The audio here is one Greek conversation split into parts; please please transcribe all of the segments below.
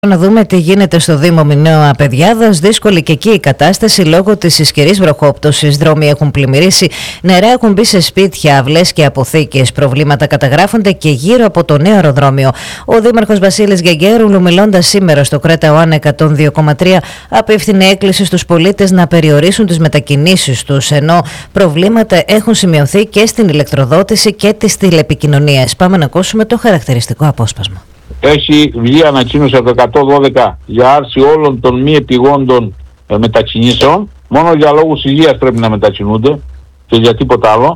Να δούμε τι γίνεται στο Δήμο Μινώα Πεδιάδας. Δύσκολη και εκεί η κατάσταση λόγω της ισχυρής βροχόπτωσης. Δρόμοι έχουν πλημμυρίσει, νερά έχουν μπει σε σπίτια, αυλές και αποθήκες. Προβλήματα καταγράφονται και γύρω από το νέο αεροδρόμιο. Ο Δήμαρχος Βασίλης Γεγγέρουλου, μιλώντας σήμερα στο Κρέτα ΟΑΝ 102,3, απίφθινε έκκληση στους πολίτες να περιορίσουν τις μετακινήσεις τους, ενώ προβλήματα έχουν σημειωθεί και στην ηλεκτροδότηση και τις τηλεπικοινωνίες. Πάμε να ακούσουμε το χαρακτηριστικό απόσπασμα. Έχει βγει ανακοίνωση από το 112 για άρση όλων των μη επιγόντων μετακινήσεων. Μόνο για λόγους υγείας πρέπει να μετακινούνται και για τίποτα άλλο.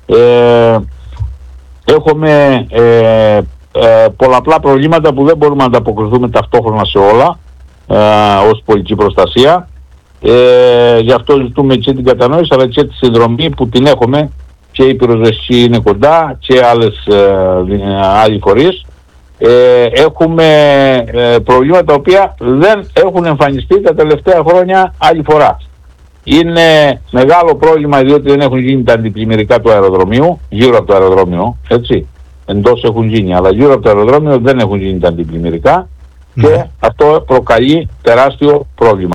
Έχουμε πολλαπλά προβλήματα που δεν μπορούμε να ανταποκριθούμε ταυτόχρονα σε όλα ως πολιτική προστασία. Γι' αυτό ζητούμε και την κατανόηση αλλά και τη συνδρομή που την έχουμε, και η πυροσβεστική είναι κοντά και άλλοι φορείς. Έχουμε προβλήματα τα οποία δεν έχουν εμφανιστεί τα τελευταία χρόνια άλλη φορά. Είναι μεγάλο πρόβλημα διότι δεν έχουν γίνει τα αντιπλημμυρικά του αεροδρομίου, γύρω από το αεροδρόμιο, έτσι. Εντός έχουν γίνει, αλλά γύρω από το αεροδρόμιο δεν έχουν γίνει τα αντιπλημμυρικά και αυτό προκαλεί τεράστιο πρόβλημα.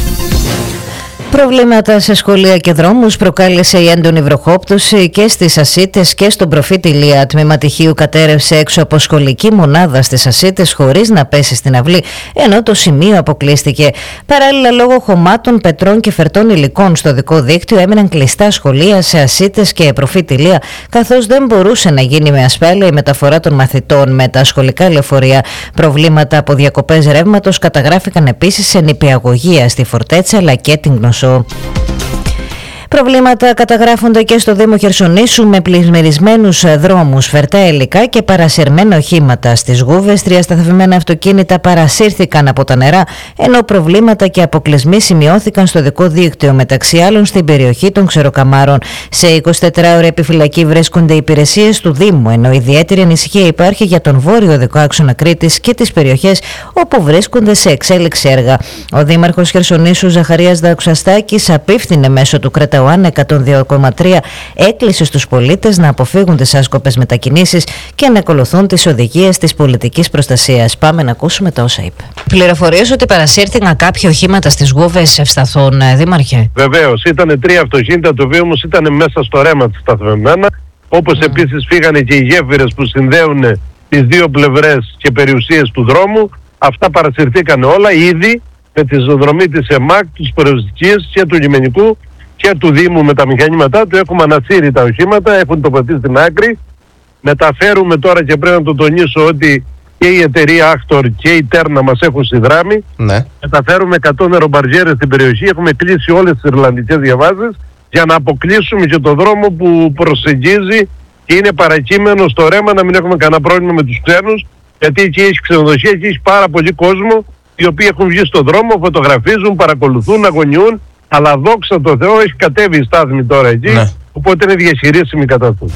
Προβλήματα σε σχολεία και δρόμους προκάλεσε η έντονη βροχόπτωση και στις Ασίτες και στον Προφήτη Ηλία. Τμήμα τυχείου κατέρευσε έξω από σχολική μονάδα στις Ασίτες χωρίς να πέσει στην αυλή, ενώ το σημείο αποκλείστηκε. Παράλληλα, λόγω χωμάτων, πετρών και φερτών υλικών στο οδικό δίκτυο, έμειναν κλειστά σχολεία σε Ασίτες και Προφήτη Ηλία, καθώς δεν μπορούσε να γίνει με ασφάλεια η μεταφορά των μαθητών με τα σχολικά λεωφορεία. Προβλήματα από διακοπές ρεύματος καταγράφηκαν επίσης σε νηπιαγωγεία στη Φορτέτσα αλλά και την Γνωσό. Προβλήματα καταγράφονται και στο Δήμο Χερσονήσου με πλημμυρισμένους δρόμους, φερτά υλικά και παρασυρμένα οχήματα. Στις Γούβες 3 σταθμένα αυτοκίνητα παρασύρθηκαν από τα νερά, ενώ προβλήματα και αποκλεισμοί σημειώθηκαν στο οδικό δίκτυο, μεταξύ άλλων στην περιοχή των Ξεροκαμάρων. Σε 24ωρη επιφυλακή βρίσκονται οι υπηρεσίες του Δήμου, ενώ ιδιαίτερη ανησυχία υπάρχει για τον βόρειο οδικό άξονα Κρήτης και τις περιοχές όπου βρίσκονται σε εξέλιξη έργα. Ο Δήμαρχος Χερσονήσου Ζαχαρίας Δοξαστάκης απίφθινε μέσω του Κρέτα ΟΑΝ 102,3 έκκληση στους πολίτες να αποφύγουν τις άσκοπες μετακινήσεις και να ακολουθούν τις οδηγίες της πολιτικής προστασίας. Πάμε να ακούσουμε τα όσα είπε. Πληροφορίες ότι παρασύρθηκαν κάποια οχήματα στις Γούβες ευσταθούν, Δήμαρχε. Βεβαίως, ήταν 3 αυτοκίνητα, το οποίο όμως ήταν μέσα στο ρέμα της σταθμευμένα. Όπως επίσης φύγανε και οι γέφυρες που συνδέουν τις δύο πλευρές και περιουσίες του δρόμου. Αυτά παρασυρθήκαν όλα ήδη με τη ζωδρομή της ΕΜΑΚ, της Πυροσβεστικής και του Λιμενικού και του Δήμου με τα μηχανήματά του. Έχουμε ανασύρει τα οχήματα, έχουν τοποθετηθεί στην άκρη. Μεταφέρουμε τώρα, και πρέπει να το τονίσω, ότι και η εταιρεία Άκτορ και η Τέρνα μας έχουν συνδράμει. Ναι. Μεταφέρουμε 100 νερομπαρζιέρες στην περιοχή. Έχουμε κλείσει όλες τις ιρλανδικές διαβάσεις για να αποκλείσουμε και το δρόμο που προσεγγίζει και είναι παρακείμενο στο ρέμα, να μην έχουμε κανένα πρόβλημα με τους ξένους. Γιατί εκεί έχει ξενοδοχεία, εκεί έχει πάρα πολύ κόσμο, οι οποίοι έχουν βγει στον δρόμο, φωτογραφίζουν, παρακολουθούν, αγωνιούν. Αλλά δόξα τω Θεώ έχει κατέβει η στάθμη τώρα εκεί, οπότε είναι διαχειρίσιμη η κατάσταση.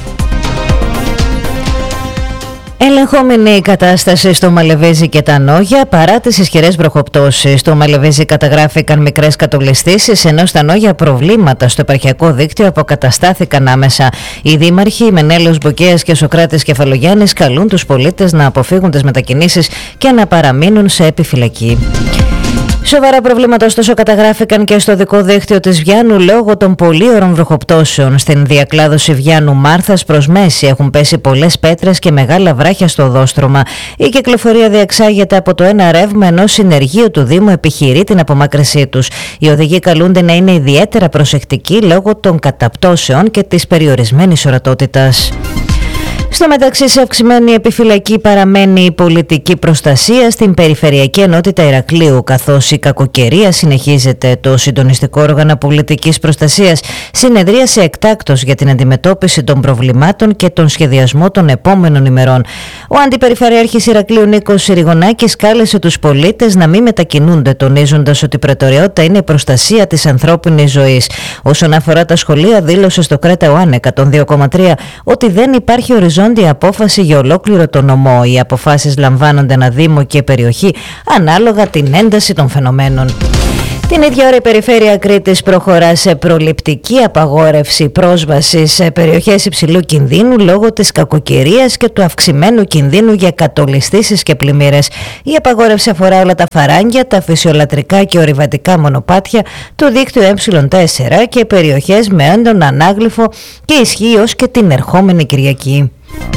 Ελεγχόμενη η κατάσταση στο Μαλεβέζι και τα Νόγια παρά τις ισχυρές βροχοπτώσεις. Στο Μαλεβέζι καταγράφηκαν μικρές κατολιστήσεις, ενώ στα Νόγια προβλήματα στο επαρχιακό δίκτυο αποκαταστάθηκαν άμεσα. Οι δήμαρχοι Μενέλαος Μποκέας και Σωκράτης Κεφαλογιάννης καλούν τους πολίτες να αποφύγουν τις μετακινήσεις και να παραμείνουν σε επιφυλακή. Σοβαρά προβλήματα ωστόσο καταγράφηκαν και στο οδικό δίκτυο της Βιάννου λόγω των πολύωρων βροχοπτώσεων. Στην διακλάδωση Βιάννου Μάρθας προς Μέση έχουν πέσει πολλές πέτρες και μεγάλα βράχια στο οδόστρωμα. Η κυκλοφορία διεξάγεται από το ένα ρεύμα, ενώ συνεργείο του Δήμου επιχειρεί την απομάκρυνσή τους. Οι οδηγοί καλούνται να είναι ιδιαίτερα προσεκτικοί λόγω των καταπτώσεων και της περιορισμένης ορατότητας. Στο μεταξύ, σε αυξημένη επιφυλακή παραμένει η πολιτική προστασία στην Περιφερειακή Ενότητα Ηρακλείου, καθώς η κακοκαιρία συνεχίζεται. Το Συντονιστικό Όργανο Πολιτικής Προστασίας συνεδρίασε εκτάκτως για την αντιμετώπιση των προβλημάτων και τον σχεδιασμό των επόμενων ημερών. Ο Αντιπεριφερειάρχης Ηρακλείου Νίκος Συριγωνάκης κάλεσε τους πολίτες να μην μετακινούνται, τονίζοντας ότι η προτεραιότητα είναι η προστασία της ανθρώπινης ζωής. Όσον αφορά τα σχολεία, δήλωσε στο Κρέτα ΟΑΝ 102,3 ότι δεν υπάρχει οριζόντια απόφαση για ολόκληρο το νομό. Οι αποφάσεις λαμβάνονται ανά δήμο και περιοχή ανάλογα την ένταση των φαινομένων. Την ίδια ώρα η Περιφέρεια Κρήτης προχωρά σε προληπτική απαγόρευση πρόσβασης σε περιοχές υψηλού κινδύνου λόγω της κακοκαιρίας και του αυξημένου κινδύνου για κατολιστήσεις και πλημμύρες. Η απαγόρευση αφορά όλα τα φαράγγια, τα φυσιολατρικά και ορειβατικά μονοπάτια του δίκτυου Ε4 και περιοχές με έντονο ανάγλυφο και ισχύει ως και την ερχόμενη Κυριακή.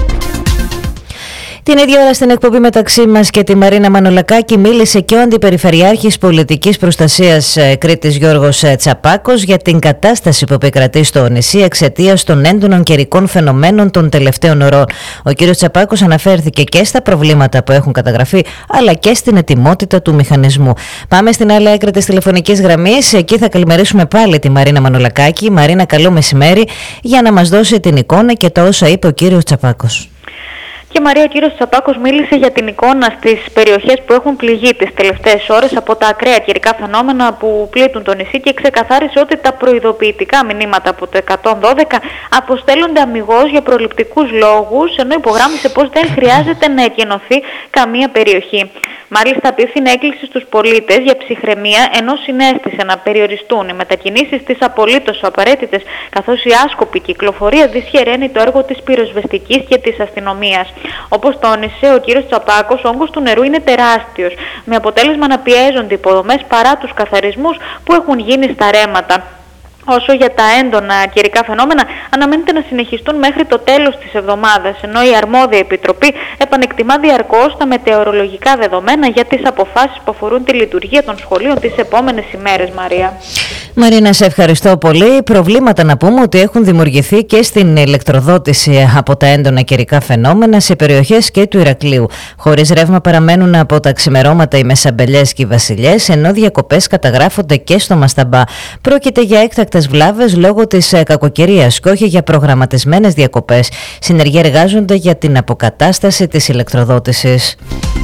Την ίδια ώρα στην εκπομπή μεταξύ μας και τη Μαρίνα Μανολακάκη μίλησε και ο Αντιπεριφερειάρχης Πολιτικής Προστασίας Κρήτης Γιώργος Τσαπάκος για την κατάσταση που επικρατεί στο νησί εξαιτίας των έντονων καιρικών φαινομένων των τελευταίων ωρών. Ο κύριος Τσαπάκος αναφέρθηκε και στα προβλήματα που έχουν καταγραφεί αλλά και στην ετοιμότητα του μηχανισμού. Πάμε στην άλλη άκρη της τηλεφωνικής γραμμής. Εκεί θα καλημερίσουμε πάλι τη Μαρίνα Μανολακάκη. Μαρίνα, καλό μεσημέρι, για να μας δώσει την εικόνα και τα όσα είπε ο κύριος Τσαπάκος. Και Μαρία, ο κύριος Τσαπάκος μίλησε για την εικόνα στις περιοχές που έχουν πληγεί τις τελευταίες ώρες από τα ακραία καιρικά φαινόμενα που πλήττουν το νησί και ξεκαθάρισε ότι τα προειδοποιητικά μηνύματα από το 112 αποστέλλονται αμιγώς για προληπτικούς λόγους, ενώ υπογράμμισε πως δεν χρειάζεται να εκενωθεί καμία περιοχή. Μάλιστα, απίφθινε έκκληση στους πολίτες για ψυχραιμία, ενώ συνέστησε να περιοριστούν οι μετακινήσεις στις απολύτως απαραίτητες, καθώς η άσκοπη κυκλοφορία δυσχεραίνει το έργο της πυροσβεστικής και της αστυνομίας. Όπως τόνισε ο κύριος Τσαπάκος, ο όγκος του νερού είναι τεράστιος, με αποτέλεσμα να πιέζονται οι υποδομές παρά τους καθαρισμούς που έχουν γίνει στα ρέματα. Όσο για τα έντονα καιρικά φαινόμενα, αναμένεται να συνεχιστούν μέχρι το τέλος της εβδομάδας, ενώ η αρμόδια επιτροπή επανεκτιμά διαρκώς τα μετεωρολογικά δεδομένα για τις αποφάσεις που αφορούν τη λειτουργία των σχολείων τις επόμενες ημέρες, Μαρία. Μαρίνα, σε ευχαριστώ πολύ. Προβλήματα να πούμε ότι έχουν δημιουργηθεί και στην ηλεκτροδότηση από τα έντονα καιρικά φαινόμενα σε περιοχές και του Ηρακλείου. Χωρίς ρεύμα παραμένουν από τα ξημερώματα οι Μεσαμπελιές και οι Βασιλιές, ενώ διακοπές καταγράφονται και στο Μασταμπά. Πρόκειται για έκτακτες βλάβες λόγω της κακοκαιρίας και όχι για προγραμματισμένες διακοπές. Συνεργοί εργάζονται για την αποκατάσταση της ηλεκτροδότησης.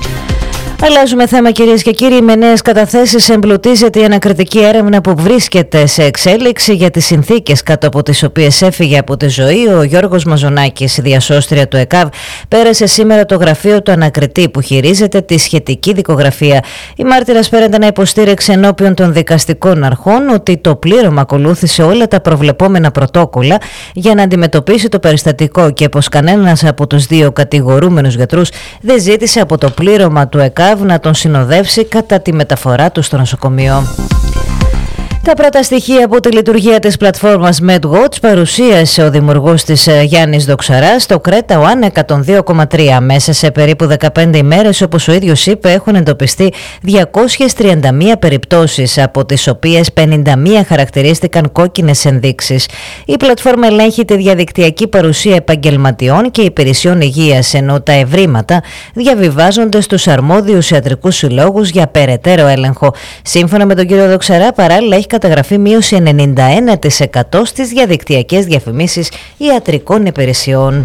Αλλάζουμε θέμα, κυρίες και κύριοι. Με νέες καταθέσεις εμπλουτίζεται η ανακριτική έρευνα που βρίσκεται σε εξέλιξη για τις συνθήκες κάτω από τις οποίες έφυγε από τη ζωή ο Γιώργος Μαζονάκης, διασώστρια του ΕΚΑΒ. Πέρασε σήμερα το γραφείο του ανακριτή που χειρίζεται τη σχετική δικογραφία. Η μάρτυρας φέρεται να υποστήριξε ενώπιον των δικαστικών αρχών ότι το πλήρωμα ακολούθησε όλα τα προβλεπόμενα πρωτόκολλα για να αντιμετωπίσει το περιστατικό και πως κανένας από τους δύο κατηγορούμενους γιατρούς δεν ζήτησε από το πλήρωμα του ΕΚΑΒ να τον συνοδεύσει κατά τη μεταφορά του στο νοσοκομείο. Τα πρώτα στοιχεία από τη λειτουργία της πλατφόρμας MedWatch παρουσίασε ο δημιουργός της Γιάννης Δοξαράς στο Κρέτα One 102,3. Μέσα σε περίπου 15 ημέρες, όπως ο ίδιος είπε, έχουν εντοπιστεί 231 περιπτώσεις, από τις οποίες 51 χαρακτηρίστηκαν κόκκινες ενδείξεις. Η πλατφόρμα ελέγχει τη διαδικτυακή παρουσία επαγγελματιών και υπηρεσιών υγείας, ενώ τα ευρήματα διαβιβάζονται στους αρμόδιους ιατρικούς συλλόγους για περαιτέρω έλεγχο. Σύμφωνα με τον κύριο Δοξαρά, παράλληλα έχει καταγραφεί μείωση 91% στις διαδικτυακές διαφημίσεις ιατρικών υπηρεσιών.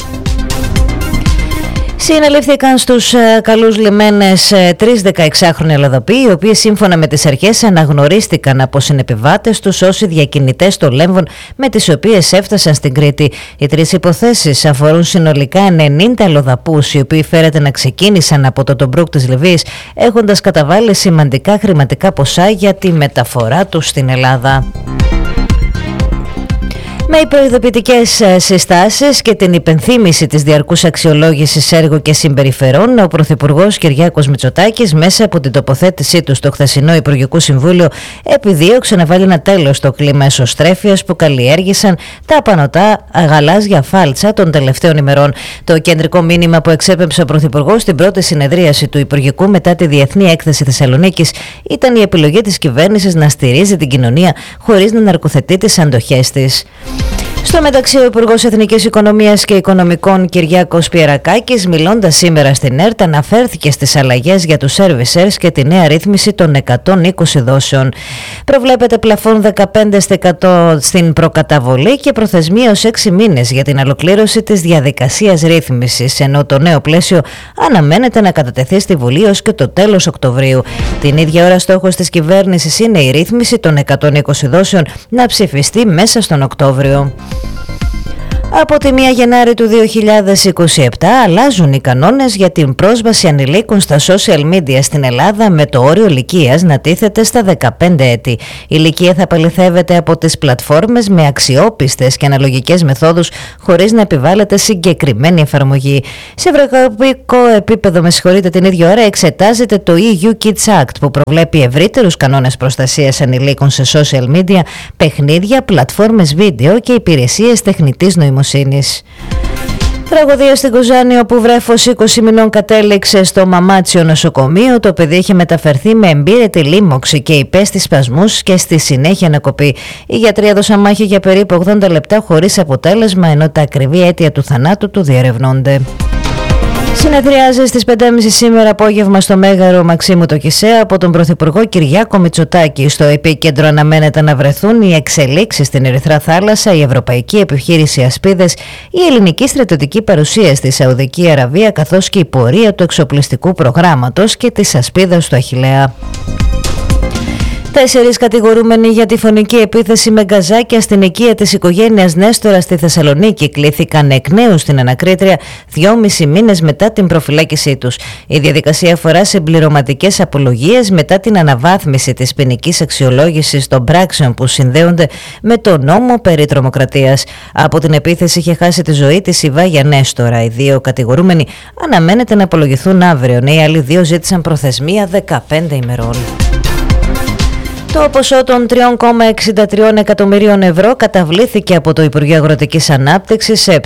Συνελήφθηκαν στους καλούς λιμένες 3 16χρονοι Ελλαδοποιοί, οι οποίοι σύμφωνα με τις αρχές αναγνωρίστηκαν από συνεπιβάτες τους ως οι διακινητές των λέμβων με τις οποίες έφτασαν στην Κρήτη. Οι 3 υποθέσεις αφορούν συνολικά 90 αλλοδαπούς, οι οποίοι φέρεται να ξεκίνησαν από το Τομπρούκ της Λιβύης, έχοντας καταβάλει σημαντικά χρηματικά ποσά για τη μεταφορά τους στην Ελλάδα. Με προειδοποιητικές συστάσεις και την υπενθύμηση της διαρκούς αξιολόγησης έργου και συμπεριφερών, ο Πρωθυπουργός Κυριάκος Μητσοτάκης, μέσα από την τοποθέτησή του στο χθεσινό Υπουργικό Συμβούλιο, επιδίωξε να βάλει ένα τέλος στο κλίμα εσωστρέφειας που καλλιέργησαν τα απανωτά γαλάζια φάλτσα των τελευταίων ημερών. Το κεντρικό μήνυμα που εξέπεμψε ο Πρωθυπουργός στην πρώτη συνεδρίαση του Υπουργικού μετά τη Διεθνή Έκθεση Θεσσαλονίκης ήταν η επιλογή της κυβέρνησης να στηρίζει την κοινωνία χωρίς να ναρκοθετεί τις αντοχές της. Στο μεταξύ, ο Υπουργός Εθνικής Οικονομίας και Οικονομικών Κυριάκος Πιερακάκης, μιλώντας σήμερα στην ΕΡΤ, αναφέρθηκε στις αλλαγές για τους servicers και τη νέα ρύθμιση των 120 δόσεων. Προβλέπεται πλαφόν 15% στην προκαταβολή και προθεσμία ως 6 μήνες για την ολοκλήρωση της διαδικασίας ρύθμισης, ενώ το νέο πλαίσιο αναμένεται να κατατεθεί στη Βουλή ως και το τέλος Οκτωβρίου. Την ίδια ώρα, στόχος της κυβέρνησης είναι η ρύθμιση των 120 δόσεων να ψηφιστεί μέσα στον Οκτώβριο. Από τη 1 Γενάρη του 2027 αλλάζουν οι κανόνες για την πρόσβαση ανηλίκων στα social media στην Ελλάδα, με το όριο ηλικίας να τίθεται στα 15 έτη. Η ηλικία θα απαληθεύεται από τις πλατφόρμες με αξιόπιστες και αναλογικές μεθόδους, χωρίς να επιβάλλεται συγκεκριμένη εφαρμογή. Σε ευρωπαϊκό επίπεδο, την ίδια ώρα εξετάζεται το EU Kids Act, που προβλέπει ευρύτερους κανόνες προστασίας ανηλίκων σε social media, παιχνίδια, πλατφόρμες βίντεο και υπηρεσίες τεχνητής νοημοσύνης. Τραγωδία στην Κοζάνη, όπου βρέφος 20 μηνών κατέληξε στο Μαμάτσιο νοσοκομείο. Το παιδί είχε μεταφερθεί με εμπήρετη λίμωξη και υπέστη σπασμούς και στη συνέχεια ανακοπή. Οι γιατροί έδωσαν μάχη για περίπου 80 λεπτά χωρίς αποτέλεσμα, ενώ τα ακριβή αίτια του θανάτου του διερευνώνται. Συνεδριάζει στις 5.30 σήμερα απόγευμα στο Μέγαρο Μαξίμου το Κισέα από τον Πρωθυπουργό Κυριάκο Μητσοτάκη. Στο επίκεντρο αναμένεται να βρεθούν οι εξελίξεις στην Ερυθρά Θάλασσα, η ευρωπαϊκή επιχείρηση Ασπίδες, η ελληνική στρατιωτική παρουσία στη Σαουδική Αραβία, καθώς και η πορεία του εξοπλιστικού προγράμματος και της Ασπίδας του Αχιλλέα. 4 κατηγορούμενοι για τη φωνική επίθεση με γκαζάκια στην οικία της οικογένειας Νέστορα στη Θεσσαλονίκη κλήθηκαν εκ νέου στην ανακρίτρια 2,5 μήνες μετά την προφυλάκησή τους. Η διαδικασία αφορά συμπληρωματικές απολογίες μετά την αναβάθμιση της ποινικής αξιολόγησης των πράξεων που συνδέονται με το νόμο περί τρομοκρατίας. Από την επίθεση είχε χάσει τη ζωή της η Βάγια Νέστορα. Οι 2 κατηγορούμενοι αναμένεται να απολογηθούν αύριο. Οι άλλοι 2 ζήτησαν προθεσμία 15 ημερών. Το ποσό των 3,63 εκατομμυρίων ευρώ καταβλήθηκε από το Υπουργείο Αγροτικής Ανάπτυξης σε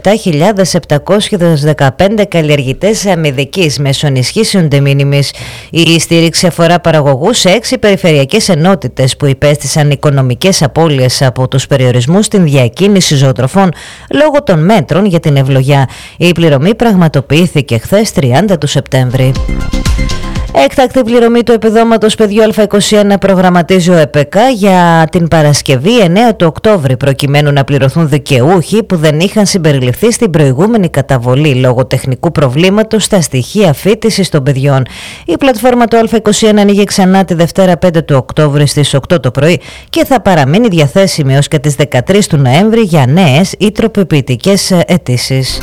7.715 καλλιεργητές αμυδικής μέσων ισχύσεων de minimis. Η στήριξη αφορά παραγωγούς σε 6 περιφερειακές ενότητες που υπέστησαν οικονομικές απώλειες από τους περιορισμούς στην διακίνηση ζωοτροφών λόγω των μέτρων για την ευλογιά. Η πληρωμή πραγματοποιήθηκε χθες 30 του Σεπτέμβρη. Έκτακτη πληρωμή του επιδόματος παιδιού Α21 προγραμματίζει ο ΕΠΕΚΑ για την Παρασκευή 9 του Οκτώβρη, προκειμένου να πληρωθούν δικαιούχοι που δεν είχαν συμπεριληφθεί στην προηγούμενη καταβολή λόγω τεχνικού προβλήματος στα στοιχεία φοιτησης των παιδιών. Η πλατφόρμα του Α21 ανοίγει ξανά τη Δευτέρα 5 του Οκτώβρη στις 8 το πρωί και θα παραμείνει διαθέσιμη ως και τις 13 του Νοέμβρη για νέες ή τροποποιητικές αιτήσεις.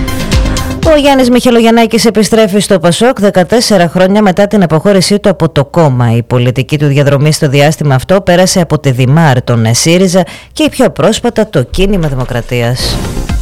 Ο Γιάννης Μιχελογιαννάκης επιστρέφει στο ΠΑΣΟΚ 14 χρόνια μετά την αποχώρησή του από το κόμμα. Η πολιτική του διαδρομή στο διάστημα αυτό πέρασε από τη Δημάρ, τον ΣΥΡΙΖΑ και πιο πρόσφατα το Κίνημα Δημοκρατίας.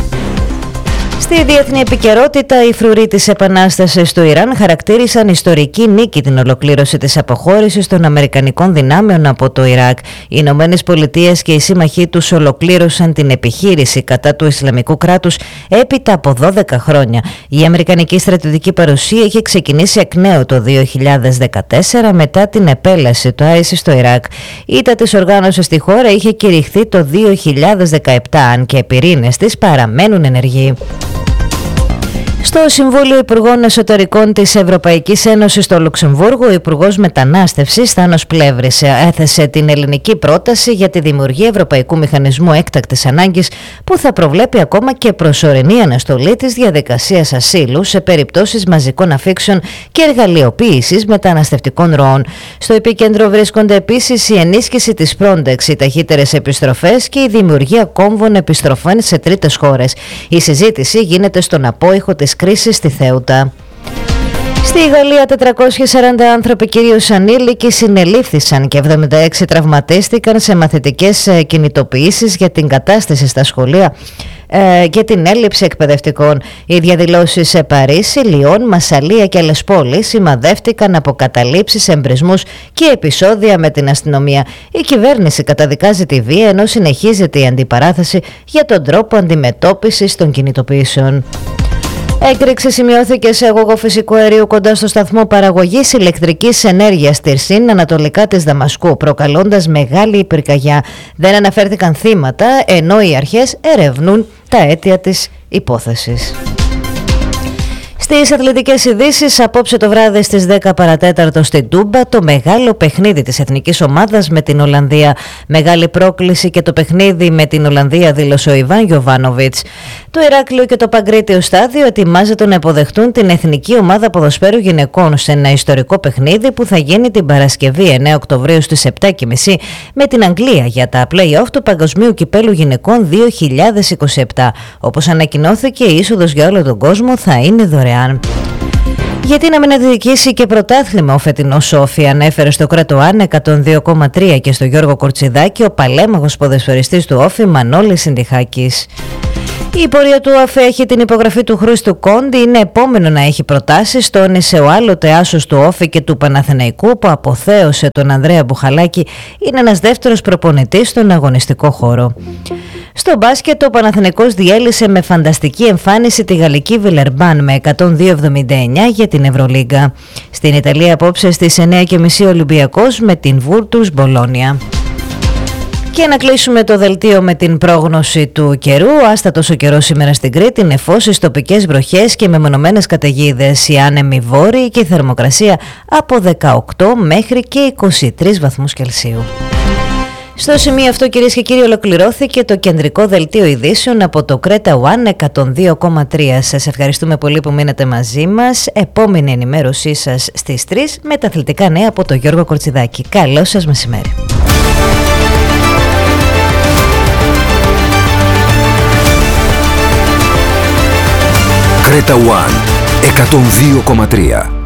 Στη διεθνή επικαιρότητα, οι φρουροί της Επανάστασης του Ιράν χαρακτήρισαν ιστορική νίκη την ολοκλήρωση της αποχώρησης των Αμερικανικών δυνάμεων από το Ιράκ. Οι Ηνωμένες Πολιτείες και οι σύμμαχοί τους ολοκλήρωσαν την επιχείρηση κατά του Ισλαμικού κράτους έπειτα από 12 χρόνια. Η Αμερικανική στρατιωτική παρουσία είχε ξεκινήσει εκ νέου το 2014 μετά την επέλαση του ISIS στο Ιράκ. Η ήττα της οργάνωσης στη χώρα είχε κηρυχθεί το 2017, αν και οι πυρήνες της παραμένουν ενεργοί. Στο Συμβούλιο Υπουργών Εσωτερικών της Ευρωπαϊκής Ένωσης στο Λουξεμβούργο, ο Υπουργός Μετανάστευσης Θάνος Πλεύρης έθεσε την ελληνική πρόταση για τη δημιουργία Ευρωπαϊκού Μηχανισμού Έκτακτης Ανάγκης, που θα προβλέπει ακόμα και προσωρινή αναστολή της διαδικασίας ασύλου σε περιπτώσεις μαζικών αφήξεων και εργαλειοποίησης μεταναστευτικών ροών. Στο επίκεντρο βρίσκονται επίσης η ενίσχυση της Frontex, οι ταχύτερες επιστροφές και η δημιουργία κόμβων επιστροφών σε τρίτες χώρες. Η συζήτηση γίνεται στον απόϊχο της κρίσης στη Θέουτα. Στη Γαλλία 440 άνθρωποι, κυρίως ανήλικοι, συνελήφθησαν και 76 τραυματίστηκαν σε μαθητικές κινητοποιήσεις για την κατάσταση στα σχολεία και την έλλειψη εκπαιδευτικών. Οι διαδηλώσεις σε Παρίσι, Λιόν, Μασσαλία και άλλες πόλεις σημαδεύτηκαν από καταλήψεις, εμπρισμούς και επεισόδια με την αστυνομία. Η κυβέρνηση καταδικάζει τη βία, ενώ συνεχίζεται η αντιπαράθεση για τον τρόπο αντιμετώπισης των κινητοποιήσεων. Έκρηξη σημειώθηκε σε αγωγό φυσικού αερίου κοντά στο σταθμό παραγωγής ηλεκτρικής ενέργειας Τυρσίν, ανατολικά της Δαμασκού, προκαλώντας μεγάλη πυρκαγιά. Δεν αναφέρθηκαν θύματα, ενώ οι αρχές ερευνούν τα αίτια της υπόθεσης. Στις αθλητικές ειδήσεις, απόψε το βράδυ στις 10 παρατέταρτο στην Τούμπα, το μεγάλο παιχνίδι της εθνικής ομάδας με την Ολλανδία. Μεγάλη πρόκληση και το παιχνίδι με την Ολλανδία, δήλωσε ο Ιβάν Γιοβάνοβιτς. Το Ηράκλειο και το Παγκρίτιο Στάδιο ετοιμάζεται να υποδεχτούν την εθνική ομάδα ποδοσφαίρου γυναικών σε ένα ιστορικό παιχνίδι που θα γίνει την Παρασκευή 9 Οκτωβρίου στις 7.30 με την Αγγλία για τα play-off του Παγκοσμίου Κυπέλου Γυναικών 2027. Όπως ανακοινώθηκε, η είσοδος για όλο τον κόσμο θα είναι δωρεάν. Γιατί να μην αντιδικήσει και πρωτάθλημα ο φετινός Όφη, ανέφερε στο Κρέτο Άν 102,3 και στο Γιώργο Κορτσιδάκη ο παλέμαχος ποδοσφαιριστής του Όφη Μανώλης Συντιχάκης. Η πορεία του ΑΦΕ έχει την υπογραφή του Χρήστου Κόντι, είναι επόμενο να έχει προτάσεις, τόνισε ο άλλοτε άσος του Όφη και του Παναθηναϊκού που αποθέωσε τον Ανδρέα Μπουχαλάκη, είναι ένας δεύτερος προπονητής στον αγωνιστικό χώρο. Στο μπάσκετ, ο Παναθηναϊκός διέλυσε με φανταστική εμφάνιση τη γαλλική Βιλερμπάν με 102-79 για την Ευρωλίγκα. Στην Ιταλία απόψε στις 9.30 Ολυμπιακός με την Βούρτους Μπολόνια. Και να κλείσουμε το δελτίο με την πρόγνωση του καιρού. Άστατος ο καιρός σήμερα στην Κρήτη, νεφώσεις, τοπικές βροχές και μεμονωμένες καταιγίδες. Οι άνεμοι βόρειοι και η θερμοκρασία από 18 μέχρι και 23 βαθμούς Κελσίου. Στο σημείο αυτό, κυρίες και κύριοι, ολοκληρώθηκε το κεντρικό δελτίο ειδήσεων από το Κρέτα One 102,3. Σας ευχαριστούμε πολύ που μείνατε μαζί μας. Επόμενη ενημέρωσή σας στις 3 με τα αθλητικά νέα από τον Γιώργο Κορτσιδάκη. Καλό σας μεσημέρι. Κρέτα One 102,3.